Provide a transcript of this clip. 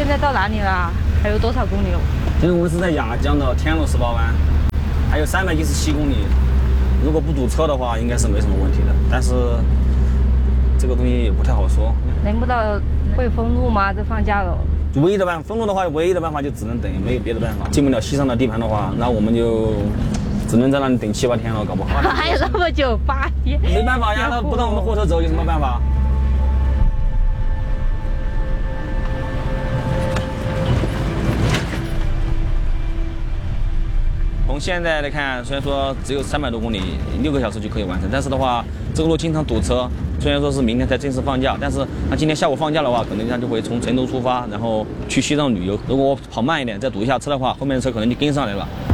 现在到哪里了？还有多少公里了？ 现在我们是在压江的天路18弯，还有397公里。如果不堵车的话，应该是没什么问题的。但是这个东西也不太好说。 等不到会封路吗？这放假了。 唯一的办法，封路的话，唯一的办法就只能等，没有别的办法。进不了西藏的地盘的话，那我们就只能在那里等7、8天了，搞不好。 还有那么久8天？ 没办法呀，他不让我们货车走，有什么办法？从现在来看，虽然说只有300多公里，6个小时就可以完成，但是的话，这个路经常堵车。虽然说是明天才正式放假，但是他今天下午放假的话，可能他就会从成都出发，然后去西藏旅游。如果我跑慢一点，再堵一下车的话，后面的车可能就跟上来了。